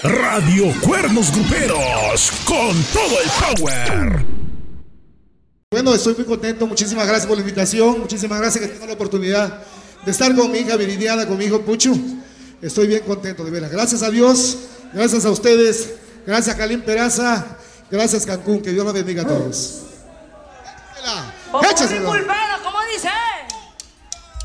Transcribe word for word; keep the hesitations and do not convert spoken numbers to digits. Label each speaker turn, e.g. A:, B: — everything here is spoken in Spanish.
A: Radio Cuernos Gruperos, con todo el power.
B: Bueno, estoy muy contento, muchísimas gracias por la invitación, muchísimas gracias que tengo la oportunidad de estar con mi hija Viridiana, con mi hijo Pucho. Estoy bien contento, de veras. Gracias a Dios, gracias a ustedes, gracias a Calín Peraza, gracias Cancún, que Dios los bendiga a todos. ¡Échasela!